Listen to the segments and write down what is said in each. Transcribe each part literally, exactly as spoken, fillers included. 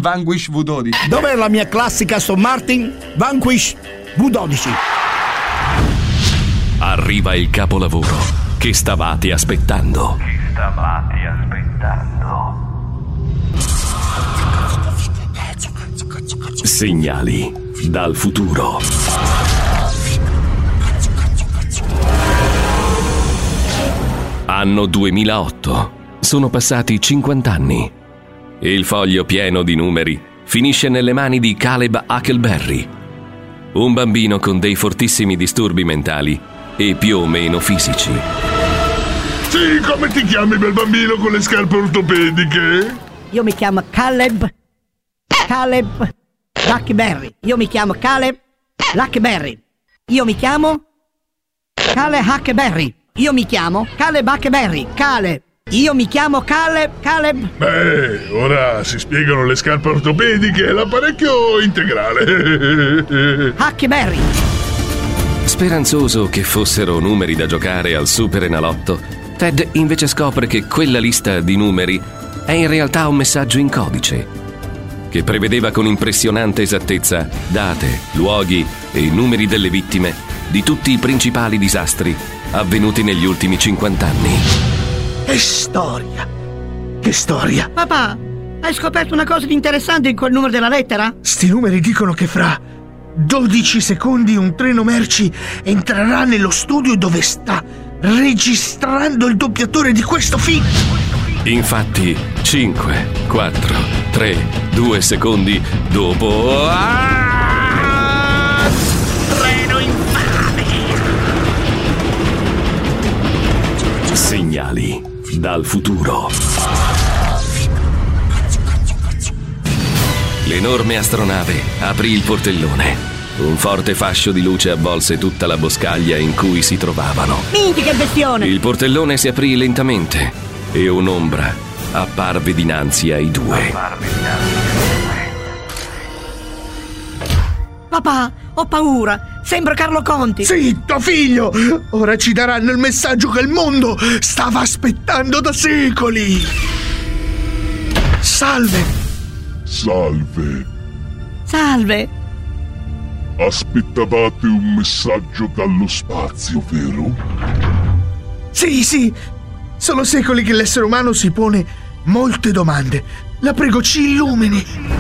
Vanquish V dodici. Dov'è la mia classica Aston Martin Vanquish V dodici? Arriva il capolavoro che stavate aspettando. Che stavate aspettando. Segnali dal futuro. Anno duemilaotto. Sono passati cinquanta anni. Il foglio pieno di numeri finisce nelle mani di Caleb Huckleberry, un bambino con dei fortissimi disturbi mentali e più o meno fisici. Sì, come ti chiami, bel bambino con le scarpe ortopediche? Io mi chiamo Caleb Caleb Huckleberry. Io mi chiamo Caleb Huckleberry. Io mi chiamo Caleb Huckleberry. Io mi chiamo Caleb Huckleberry. Caleb. Io mi chiamo Caleb Caleb. Beh, ora si spiegano le scarpe ortopediche e l'apparecchio integrale. Huckleberry. Speranzoso che fossero numeri da giocare al Super Enalotto, Ted invece scopre che quella lista di numeri è in realtà un messaggio in codice che prevedeva con impressionante esattezza date, luoghi e numeri delle vittime di tutti i principali disastri avvenuti negli ultimi cinquanta anni. Che storia! Che storia! Papà, hai scoperto una cosa di interessante in quel numero della lettera? Sti numeri dicono che fra dodici secondi un treno merci entrerà nello studio dove sta registrando il doppiatore di questo film. Infatti, cinque, quattro, tre, due secondi dopo... Ah! Treno infame! Segnali dal futuro. L'enorme astronave aprì il portellone. Un forte fascio di luce avvolse tutta la boscaglia in cui si trovavano. Minchia, che bestione! Il portellone si aprì lentamente e un'ombra apparve dinanzi ai due. Papà, ho paura. Sembra Carlo Conti. Zitto, figlio! Ora ci daranno il messaggio che il mondo stava aspettando da secoli. Salve! Salve. Salve. Aspettavate un messaggio dallo spazio, vero? Sì, sì. Sono secoli che l'essere umano si pone molte domande. La prego, ci illumini.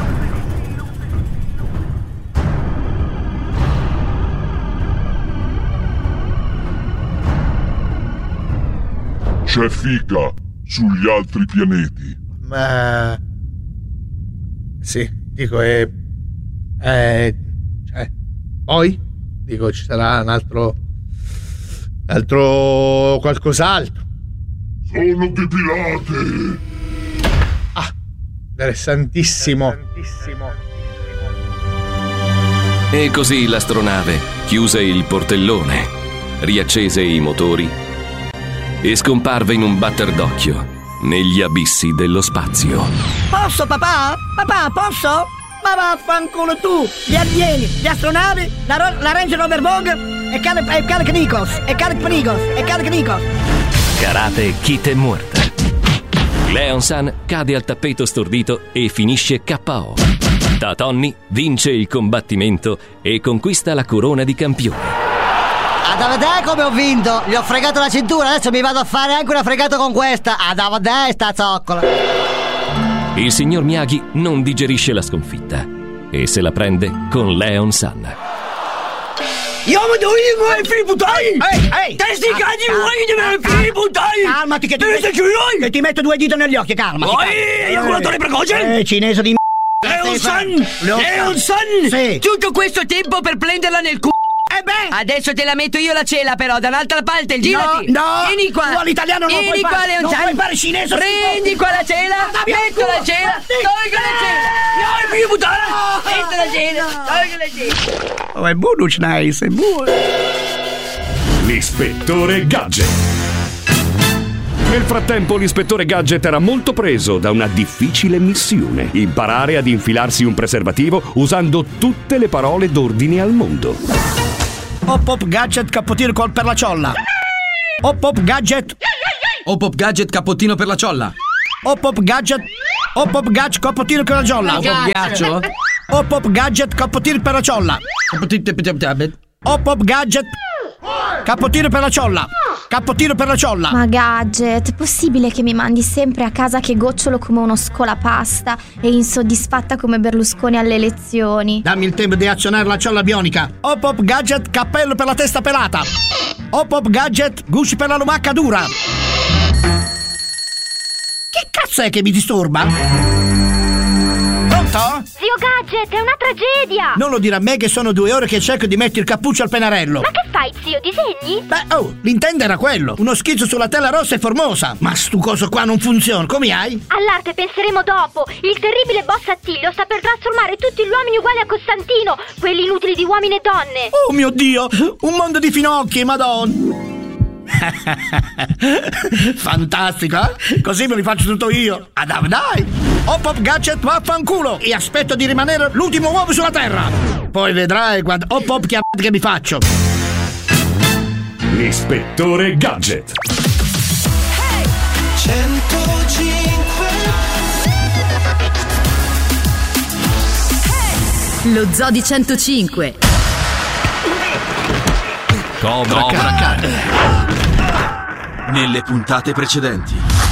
C'è fica sugli altri pianeti. Ma... sì, dico, è... è... cioè... poi? Dico, ci sarà un altro... un altro... qualcos'altro. Sono depilate. Ah, interessantissimo. interessantissimo. E così l'astronave chiuse il portellone, riaccese i motori e scomparve in un batter d'occhio negli abissi dello spazio. Posso, papà? Papà, posso? Ma vaffanculo tu! Gli alieni, gli astronavi, la, Ro- la Ranger Rover Vogue e Caleb e Caleb Nikos e Caleb Nikos e Caleb Nikos. Karate Kid è morta. Leon San cade al tappeto stordito e finisce K O. Da Tony vince il combattimento e conquista la corona di campione. Ad a vedere come ho vinto. Gli ho fregato la cintura, adesso mi vado a fare anche una fregata con questa. Ad a vedere sta zoccola. Il signor Miyagi non digerisce la sconfitta e se la prende con Leon San. Io mi do io i fributai! Ehi, ehi! Testi cagli vuoi di fributai! Calmati che ti, met- che ti metto due dita negli occhi, calmati! Oi, ejaculatore precoce! Eh, cinese di m***a! Leon San! Leon San! Sì! Tutto questo tempo per prenderla nel c***o! Eh beh! Adesso te la metto io la cela però, dall'altra parte, girati! No, no! Vieni qua! Tu all'italiano non Vieni puoi qua, fare! Leon Non San! puoi fare cinese! Prendi qua la cela! Metto la cela! Tolgo la cela! No, è più buttare! Metto la cela! Tolgo la cela! Oh, è buono, nice, è buono! L'ispettore Gadget. Nel frattempo l'ispettore Gadget era molto preso da una difficile missione: imparare ad infilarsi un preservativo usando tutte le parole d'ordine al mondo. Hop hop gadget cappottino col per la ciolla. Hop hop gadget. Hop hop gadget cappottino per la ciolla. Hop hop gadget. Op Op Gadget Coppotino con la giolla. Op Op ghiaccio? Op Op Gadget Coppotino per la ciolla. Op Op Gadget Cappotino per la ciolla. Cappotino per la ciolla. Ma Gadget, possibile che mi mandi sempre a casa che gocciolo come uno scolapasta e insoddisfatta come Berlusconi alle elezioni? Dammi il tempo di azionare la ciolla bionica. Op Op Gadget cappello per la testa pelata. Op Op Gadget gusci per la lumaca dura. Che cazzo è che mi disturba? Pronto? Zio Gadget, è una tragedia! Non lo dire a me che sono due ore che cerco di mettere il cappuccio al pennarello. Ma che fai, zio? Disegni? Beh, oh, l'intento era quello. Uno schizzo sulla tela rossa e formosa. Ma stu coso qua non funziona, come hai? All'arte penseremo dopo. Il terribile boss Attilio sta per trasformare tutti gli uomini uguali a Costantino, quelli inutili di uomini e donne. Oh mio Dio, un mondo di finocchi, madonna. Fantastico, eh? Così me li faccio tutto io. Ah, dai, dai. Op Op Gadget vaffanculo e aspetto di rimanere l'ultimo uomo sulla terra. Poi vedrai quando Op Op chiamate che mi faccio. L'ispettore Gadget. centocinque Lo Zoo di centocinque. Cobra, Cobra Kai. Nelle puntate precedenti.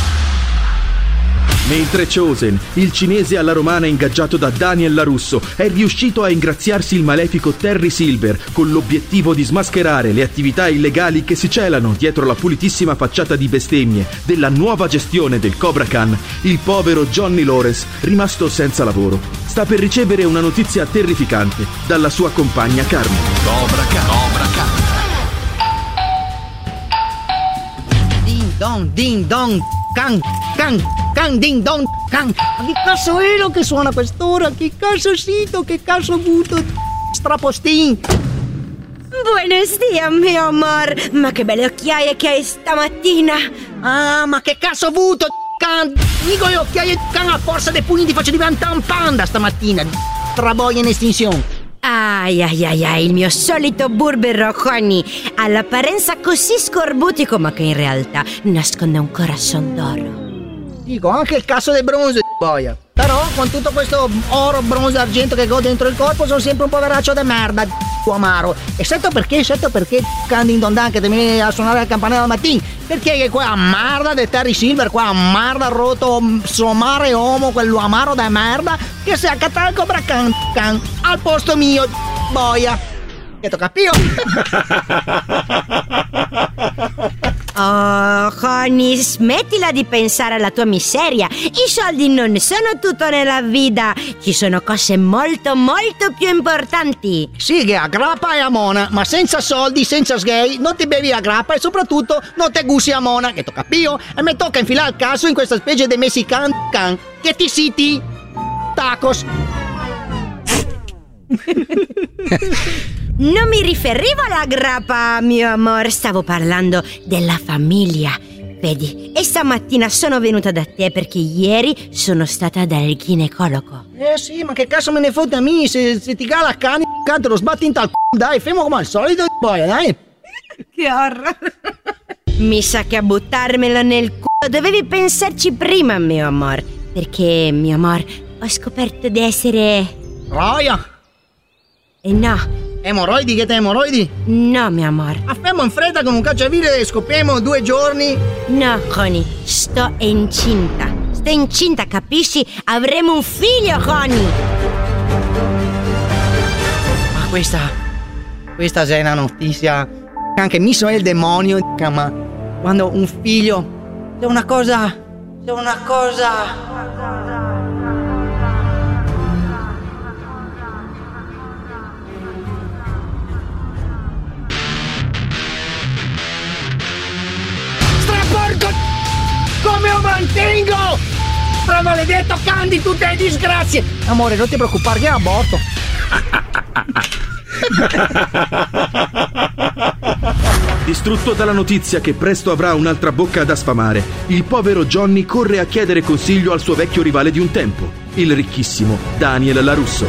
Mentre Chosen, il cinese alla romana ingaggiato da Daniel LaRusso, è riuscito a ingraziarsi il malefico Terry Silver con l'obiettivo di smascherare le attività illegali che si celano dietro la pulitissima facciata di bestemmie della nuova gestione del Cobra Khan, il povero Johnny Lawrence, rimasto senza lavoro, sta per ricevere una notizia terrificante dalla sua compagna Carmen. Cobra Kai. Cobra Kai. Don, ding dong, can, can, can, ding dong, can. Ma che cazzo è lo che suona a quest'ora? Che cazzo sito? Che cazzo ho avuto? Strapostin. Buenos dias, mio amor. Ma che belle occhiaie che hai stamattina. Ah, ma che cazzo ho avuto? Can, dico le occhiaie can a forza dei pugni ti faccio diventare un panda stamattina. Traboia in estinzione. Ai ai ai ai, il mio solito burbero Honey, all'apparenza così scorbutico ma che in realtà nasconde un corazon d'oro. Dico, anche il cazzo del bronzo boia. Però con tutto questo oro, bronzo, argento che ho dentro il corpo sono sempre un poveraccio di merda, amaro. E setto perché, setto perché Candin Dondan che ti viene a suonare la campanella al mattino. Perché che quella merda di Terry Silver, quella merda rotto somare uomo, quello amaro da merda, che si accatta il Cobra Khan, Khan al posto mio, boia. Che tocca più. Oh, Honey, smettila di pensare alla tua miseria. I soldi non sono tutto nella vita. Ci sono cose molto, molto più importanti. Sì, che a grappa e a mona, ma senza soldi, senza sgay, non ti bevi la grappa e soprattutto non te gusti a mona. Che tocca più. E mi tocca infilare il caso in questa specie di mexican can. Che ti siti? Tacos. Non mi riferivo alla grappa, mio amor, stavo parlando della famiglia. Vedi, e stamattina sono venuta da te perché ieri sono stata dal ginecologo. Eh sì, ma che cazzo me ne fotte a me? Se, se ti cala cani, canto lo sbatti in tal c***o, dai, fermo come al solito, boia, dai. Che horror. Mi sa che a buttarmelo nel culo dovevi pensarci prima, mio amor. Perché, mio amor, ho scoperto di essere... Roia. E no. Emorroidi, che te emorroidi? No, mio amor. Affemmo in fretta con un cacciavite e scopriamo due giorni. No, Honey, sto incinta. Sto incinta, capisci? Avremo un figlio, Honey. Ma questa... Questa è una notizia... Anche miso è il demonio, ma... Quando un figlio... C'è una cosa... C'è una cosa... Come lo mantengo? Tra maledetto Candy, tutte le disgrazie. Amore, non ti preoccupare che è aborto. Distrutto dalla notizia che presto avrà un'altra bocca da sfamare, il povero Johnny corre a chiedere consiglio al suo vecchio rivale di un tempo, il ricchissimo Daniel LaRusso.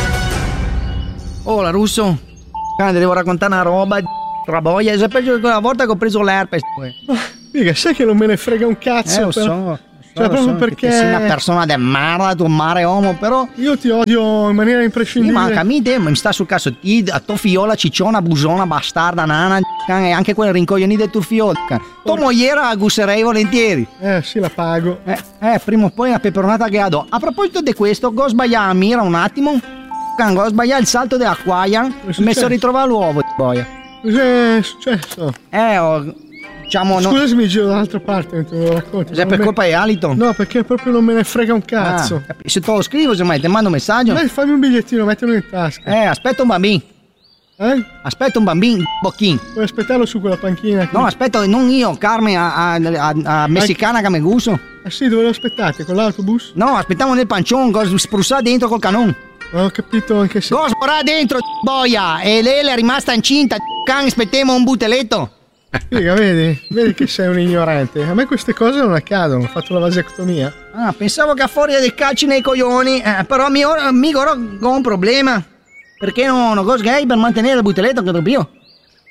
Oh, LaRusso, Candy, devo raccontare una roba traboia. È peggio di quella volta che ho preso l'herpes. Mica, sai che non me ne frega un cazzo. Eh, lo però. so, lo Cioè, proprio so perché che sei una persona del mare, tu mare uomo, però io ti odio in maniera sì, imprescindibile. ma a te mi sta sul caso ti a tua fiola cicciona busona bastarda nana e anche quel rincoglionì del tuo figlio. Tu mogliera gusserei volentieri. Eh sì, la pago. Eh, eh prima o poi una peperonata che do. A proposito di questo, go sbagliare mira un attimo. Go sbagliare il salto dell'acquaia. Mi sono ritrovato l'uovo, boia. Cos'è successo? Eh, ho diciamo Scusa se mi giro dall'altra parte mentre lo racconti. È per me... colpa di Alito? No, perché proprio non me ne frega un cazzo. Ah, se te lo scrivo, semmai ti mando un messaggio. Dai, fammi un bigliettino, mettilo in tasca. Eh, aspetta un bambino. Eh? Aspetta un bambino, bocchin. Puoi aspettarlo su quella panchina? Qui. No, aspetta, non io, Carmen, a, a, a, a messicana che mi gusto. Ah sì, dove lo aspettate? Con l'autobus? No, aspettiamo nel pancione, go sprussare dentro col canon. Non ho capito anche se... Go sborà dentro, boia, e lei è rimasta incinta, can, aspettiamo un buteletto. Figa, vedi? Vedi che sei un ignorante. A me queste cose non accadono, ho fatto la vasectomia. Ah, pensavo che a fuori dei calci nei coglioni, eh, però mi ora, mi ora ho un problema. Perché non ho cos gay per mantenere il buteletto che dopo io?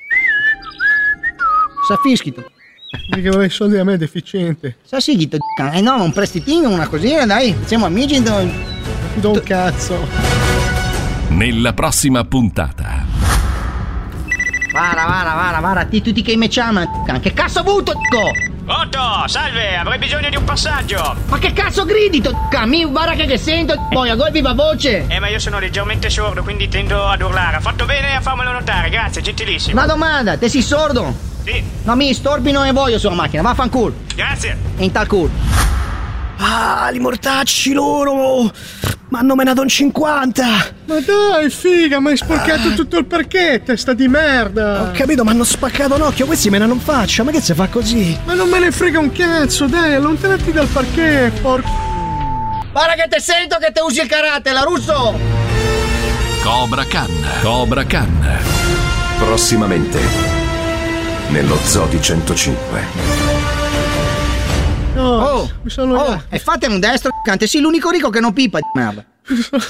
Sa fischito. Vedi che avevi soldi a me, deficiente. Sa fischito, eh no, un prestitino, una cosina, dai, siamo amici. Do, do un cazzo. Nella prossima puntata. Vara, vara, vara, vara, ti tutti che mi chiamano. Che cazzo avuto, tocco? Otto, salve, avrei bisogno di un passaggio. Ma che cazzo gridi, tocca? Mi guarda che, che sento, poi a gol viva voce. Eh, ma io sono leggermente sordo, quindi tendo ad urlare. Ha fatto bene a farmelo notare, grazie, gentilissimo. Una domanda, te sei sordo? Sì. No, mi storpi non ne voglio sulla macchina, vaffanculo. Grazie. E in tal culo. Ah, li mortacci loro! Ma hanno menato un cinquanta! Ma dai, figa, mi hai sporcato tutto il parquet, testa di merda! Ho capito, ma hanno spaccato un occhio, questi menano in faccia, ma che se fa così? Ma non me ne frega un cazzo, dai, allontanati dal parquet, porco... Guarda che te sento che te usi il karate, la russo! Cobra Khan, Cobra Khan. Prossimamente, nello Zoo di centocinque. No, oh, mi sono... oh, e fate un destro, cante, sì, l'unico ricco che non pipa di merda.